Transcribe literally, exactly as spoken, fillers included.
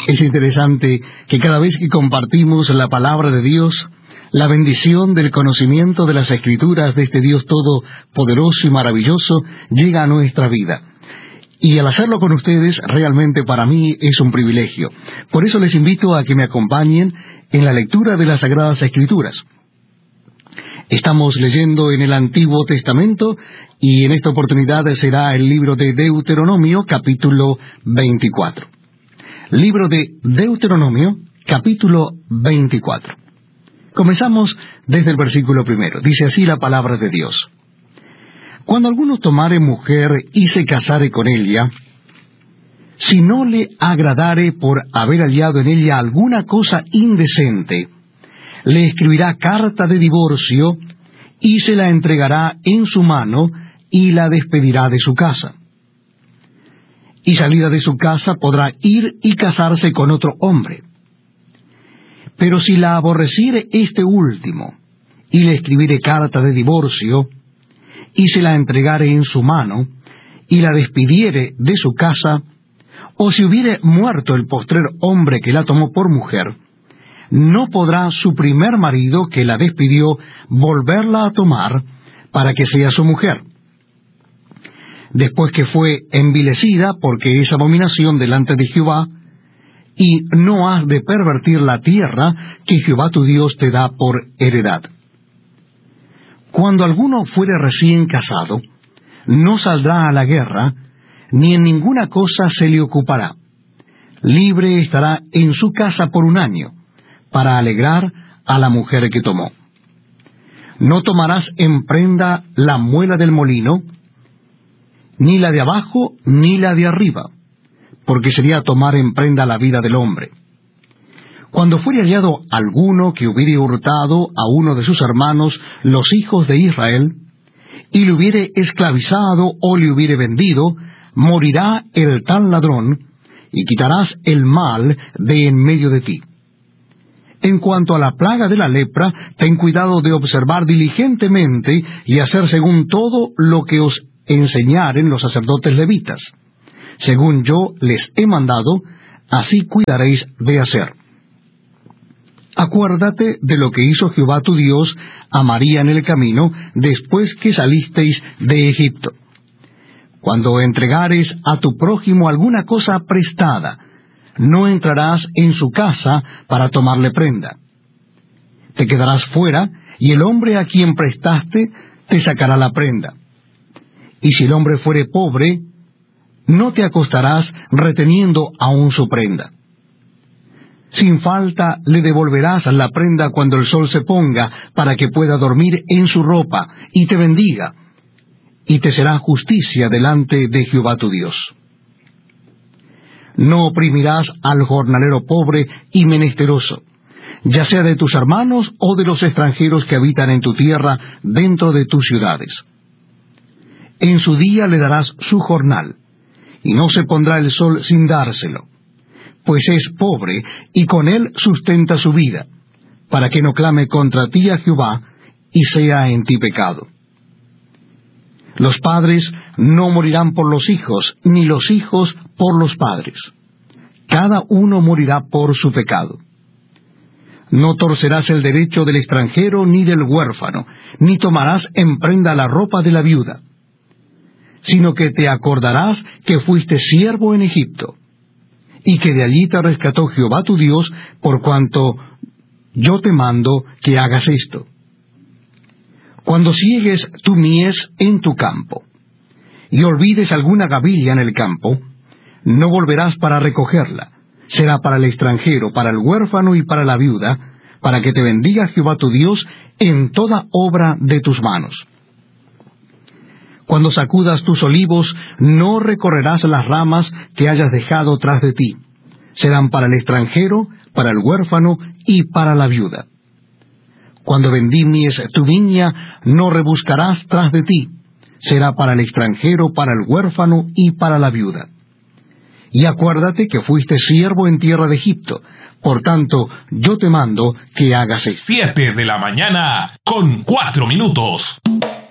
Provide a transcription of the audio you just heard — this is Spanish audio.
Es interesante que cada vez que compartimos la palabra de Dios, la bendición del conocimiento de las Escrituras de este Dios todopoderoso y maravilloso llega a nuestra vida. Y al hacerlo con ustedes, realmente para mí es un privilegio. Por eso les invito a que me acompañen en la lectura de las Sagradas Escrituras. Estamos leyendo en el Antiguo Testamento y en esta oportunidad será el libro de Deuteronomio, capítulo veinticuatro. Libro de Deuteronomio, capítulo veinticuatro. Comenzamos desde el versículo primero. Dice así la palabra de Dios. Cuando alguno tomare mujer y se casare con ella, si no le agradare por haber hallado en ella alguna cosa indecente, le escribirá carta de divorcio y se la entregará en su mano y la despedirá de su casa. Y salida de su casa podrá ir y casarse con otro hombre. Pero si la aborreciere este último y le escribiere carta de divorcio y se la entregare en su mano y la despidiere de su casa, o si hubiere muerto el postrer hombre que la tomó por mujer, no podrá su primer marido que la despidió volverla a tomar para que sea su mujer. Después que fue envilecida, porque es abominación delante de Jehová, y no has de pervertir la tierra que Jehová tu Dios te da por heredad. Cuando alguno fuere recién casado, no saldrá a la guerra, ni en ninguna cosa se le ocupará. Libre estará en su casa por un año, para alegrar a la mujer que tomó. No tomarás en prenda la muela del molino, ni la de abajo, ni la de arriba, porque sería tomar en prenda la vida del hombre. Cuando fuere hallado alguno que hubiere hurtado a uno de sus hermanos, los hijos de Israel, y le hubiere esclavizado o le hubiere vendido, morirá el tal ladrón, y quitarás el mal de en medio de ti. En cuanto a la plaga de la lepra, ten cuidado de observar diligentemente y hacer según todo lo que os enseñaren los sacerdotes levitas. Según yo les he mandado, así cuidaréis de hacer. Acuérdate de lo que hizo Jehová tu Dios a María en el camino, después que salisteis de Egipto. Cuando entregares a tu prójimo alguna cosa prestada, no entrarás en su casa para tomarle prenda. Te quedarás fuera, y el hombre a quien prestaste te sacará la prenda. Y si el hombre fuere pobre, no te acostarás reteniendo aún su prenda. Sin falta le devolverás la prenda cuando el sol se ponga, para que pueda dormir en su ropa, y te bendiga, y te será justicia delante de Jehová tu Dios. No oprimirás al jornalero pobre y menesteroso, ya sea de tus hermanos o de los extranjeros que habitan en tu tierra dentro de tus ciudades. En su día le darás su jornal, y no se pondrá el sol sin dárselo, pues es pobre, y con él sustenta su vida, para que no clame contra ti a Jehová, y sea en ti pecado. Los padres no morirán por los hijos, ni los hijos por los padres. Cada uno morirá por su pecado. No torcerás el derecho del extranjero ni del huérfano, ni tomarás en prenda la ropa de la viuda, sino que te acordarás que fuiste siervo en Egipto, y que de allí te rescató Jehová tu Dios, por cuanto yo te mando que hagas esto. Cuando siegues tu mies en tu campo, y olvides alguna gavilla en el campo, no volverás para recogerla. Será para el extranjero, para el huérfano y para la viuda, para que te bendiga Jehová tu Dios en toda obra de tus manos. Cuando sacudas tus olivos, no recorrerás las ramas que hayas dejado tras de ti. Serán para el extranjero, para el huérfano y para la viuda. Cuando vendimies tu viña, no rebuscarás tras de ti. Será para el extranjero, para el huérfano y para la viuda. Y acuérdate que fuiste siervo en tierra de Egipto. Por tanto, yo te mando que hagas esto. Siete de la mañana, con cuatro minutos.